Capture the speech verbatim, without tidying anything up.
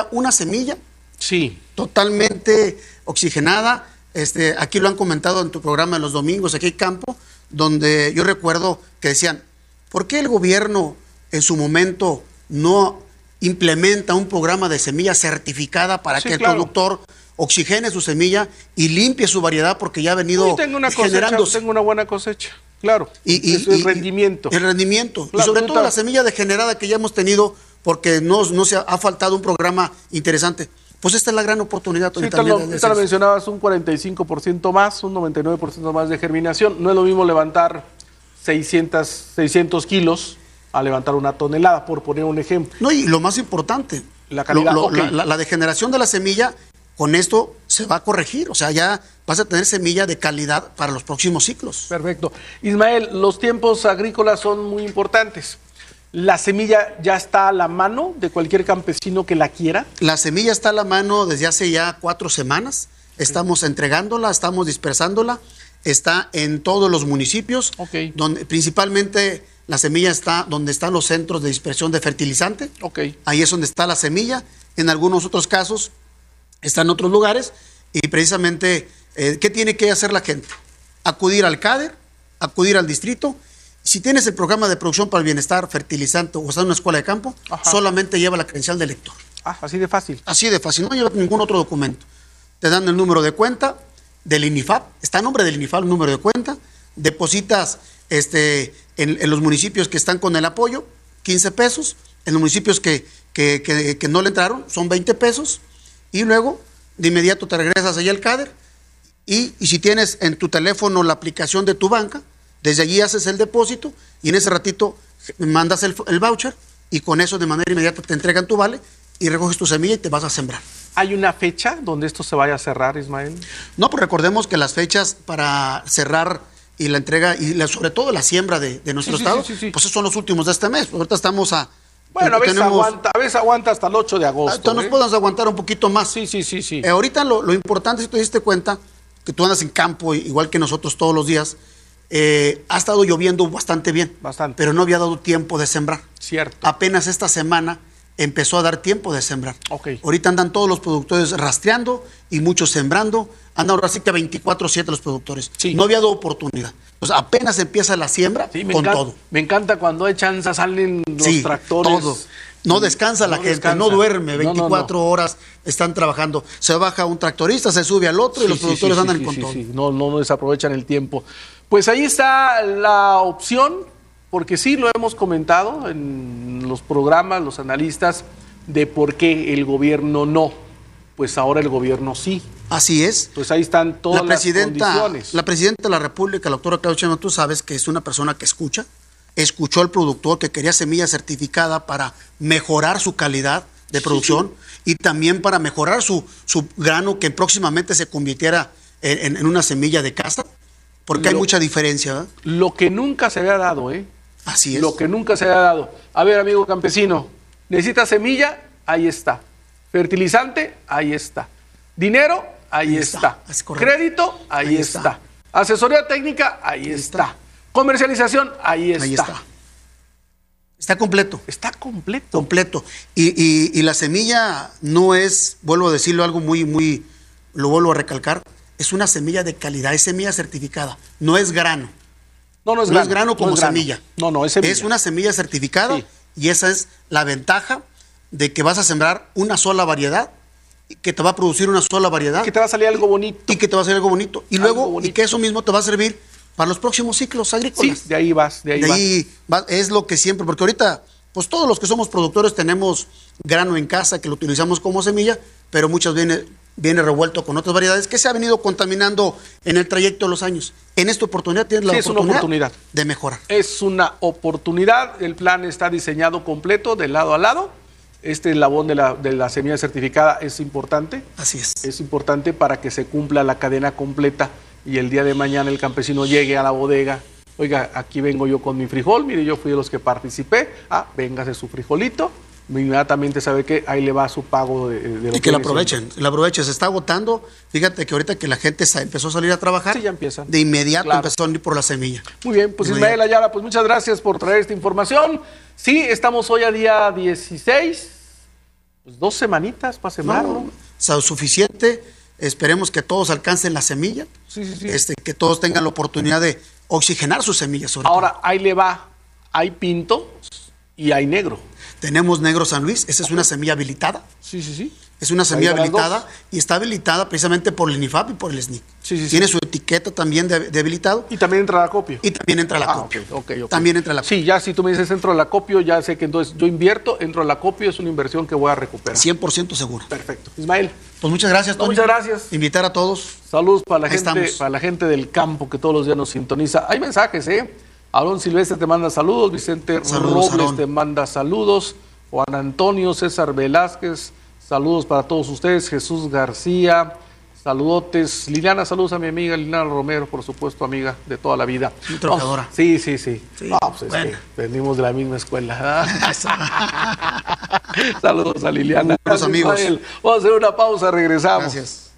una semilla, sí, totalmente oxigenada. Este, aquí lo han comentado en tu programa de los domingos, aquí hay campo, donde yo recuerdo que decían, ¿por qué el gobierno en su momento no implementa un programa de semilla certificada para sí, que el claro. productor oxigene su semilla y limpie su variedad, porque ya ha venido Uy, tengo una generándose? cosecha, tengo una buena cosecha, claro. Y, y, es el y, rendimiento. El rendimiento. La y sobre fruta. todo la semilla degenerada que ya hemos tenido, porque no, no se ha, ha faltado un programa interesante. Pues esta es la gran oportunidad. Sí, ahorita lo, ahorita lo mencionabas, un cuarenta y cinco por ciento más, un noventa y nueve por ciento más de germinación. No es lo mismo levantar seiscientos, seiscientos kilos a levantar una tonelada, por poner un ejemplo. No, y lo más importante, la calidad. Lo, lo, okay. la, la, la degeneración de la semilla, con esto se va a corregir. O sea, ya vas a tener semilla de calidad para los próximos ciclos. Perfecto. Ismael, los tiempos agrícolas son muy importantes. ¿La semilla ya está a la mano de cualquier campesino que la quiera? La semilla está a la mano desde hace ya cuatro semanas. Estamos entregándola, estamos dispersándola. Está en todos los municipios, okay. donde principalmente la semilla está donde están los centros de dispersión de fertilizante. Okay. Ahí es donde está la semilla. En algunos otros casos está en otros lugares. Y precisamente, eh, ¿qué tiene que hacer la gente? Acudir al CADER, acudir al distrito. Si tienes el programa de producción para el bienestar, fertilizante o estás en una escuela de campo, ajá, solamente lleva la credencial de lector. Ah, así de fácil. Así de fácil, no lleva ningún otro documento. Te dan el número de cuenta del INIFAP, está a nombre del INIFAP el número de cuenta, depositas este, en, en los municipios que están con el apoyo, quince pesos, en los municipios que, que, que, que no le entraron, son veinte pesos, y luego de inmediato te regresas allá al CADER, y, y si tienes en tu teléfono la aplicación de tu banca, desde allí haces el depósito y en ese ratito mandas el, el voucher y con eso de manera inmediata te entregan tu vale y recoges tu semilla y te vas a sembrar. ¿Hay una fecha donde esto se vaya a cerrar, Ismael? No, pues recordemos que las fechas para cerrar y la entrega y la, sobre todo la siembra de, de nuestro sí, estado, sí, sí, sí. pues son los últimos de este mes. Ahorita estamos a... Bueno, a veces, tenemos, aguanta, a veces aguanta hasta el ocho de agosto. Hasta nos ¿eh? podemos aguantar un poquito más. Sí, sí, sí, sí. Eh, ahorita lo, lo importante, si te diste cuenta, que tú andas en campo igual que nosotros todos los días, Eh, ha estado lloviendo bastante bien, bastante, pero no había dado tiempo de sembrar. Cierto. Apenas esta semana empezó a dar tiempo de sembrar. Okay. Ahorita andan todos los productores rastreando y muchos sembrando. Andan ahora sí que veinticuatro siete los productores. Sí. No había dado oportunidad. Pues apenas empieza la siembra sí, me con encanta, todo. Me encanta cuando hay chance, salen los sí, tractores. Todo. No descansa la no gente, descansa. no duerme, veinticuatro no, no, no. horas están trabajando. Se baja un tractorista, se sube al otro sí, y los sí, productores sí, andan sí, con sí, todo. Sí. No, no desaprovechan el tiempo. Pues ahí está la opción, porque sí lo hemos comentado en los programas, los analistas, de por qué el gobierno no. Pues ahora el gobierno sí. Así es. Pues ahí están todas la presidenta, las condiciones. La presidenta de la República, la doctora Claudia Sheinbaum, tú sabes que es una persona que escucha, escuchó al productor que quería semilla certificada para mejorar su calidad de producción sí, sí. y también para mejorar su, su grano que próximamente se convirtiera en, en, en una semilla de casa, porque lo, hay mucha diferencia, ¿verdad? Lo que nunca se había dado, ¿eh? Así es. Lo que nunca se había dado. A ver, amigo campesino, ¿necesitas semilla? Ahí está. Fertilizante, ahí está. Dinero, ahí, ahí está. está. Crédito, ahí, ahí está. está. Asesoría técnica, ahí, ahí está. está. Comercialización, ahí está. Ahí está. Está completo. Está completo. Completo. Y, y, y la semilla no es, vuelvo a decirlo, algo muy, muy, lo vuelvo a recalcar, es una semilla de calidad, es semilla certificada, no es grano. No, no es no grano. es grano como no es grano. semilla. No, no, es semilla. Es una semilla certificada sí. y esa es la ventaja de que vas a sembrar una sola variedad, que te va a producir una sola variedad. Y que te va a salir algo bonito. Y que te va a salir algo bonito. Y algo luego, bonito. Y que eso mismo te va a servir para los próximos ciclos agrícolas. Sí, de ahí vas, de ahí, de ahí vas. Va, es lo que siempre, porque ahorita, pues todos los que somos productores tenemos grano en casa que lo utilizamos como semilla, pero muchas viene, viene revuelto con otras variedades que se ha venido contaminando en el trayecto de los años. En esta oportunidad tienes la sí, oportunidad, es una oportunidad de mejorar. Es una oportunidad, el plan está diseñado completo de lado a lado. Este eslabón de la, de la semilla certificada es importante. Así es. Es importante para que se cumpla la cadena completa y el día de mañana el campesino llegue a la bodega. Oiga, aquí vengo yo con mi frijol, mire, yo fui de los que participé. Ah, véngase su frijolito. Inmediatamente sabe que ahí le va su pago de, de lo y que lo aprovechen, lo aprovechen, se está agotando. Fíjate que ahorita que la gente empezó a salir a trabajar, sí, ya empiezan. De inmediato claro. empezó a ir por la semilla. Muy bien, pues Ismael Ayala, pues muchas gracias por traer esta información. Sí, estamos hoy a día dieciséis Pues dos semanitas para sembrarlo. No, suficiente. Esperemos que todos alcancen la semilla. Sí, sí, sí. Este, que todos tengan la oportunidad de oxigenar sus semillas. Ahora, ahí le va. Hay pinto y hay negro. Tenemos negro San Luis. Esa es una semilla habilitada. Sí, sí, sí. Es una semilla habilitada y está habilitada precisamente por el INIFAP y por el S N I C. Sí, sí, Tiene sí. su etiqueta también de, de habilitado. Y también entra el acopio. Y también entra el Ah, acopio. ok, ok, ok. También entra el acopio. Sí, ya si tú me dices entro al acopio, ya sé que entonces yo invierto, entro al acopio, es una inversión que voy a recuperar. cien por ciento seguro. Perfecto. Ismael. Pues muchas gracias, No, Tony. muchas gracias. Invitar a todos. Saludos para la Ahí gente, estamos. para la gente del campo que todos los días nos sintoniza. Hay mensajes, ¿eh? Aarón Silvestre te manda saludos, Vicente Saludos, Robles Aarón. te manda saludos, Juan Antonio, César Velázquez, saludos para todos ustedes, Jesús García, saludotes, Liliana, saludos a mi amiga Liliana Romero, por supuesto, amiga de toda la vida. Muy trabajadora. Oh, sí, sí, sí. Sí, No, pues es bueno. que venimos de la misma escuela. Saludos a Liliana. Saludos, amigos. Ismael. Vamos a hacer una pausa, regresamos. Gracias.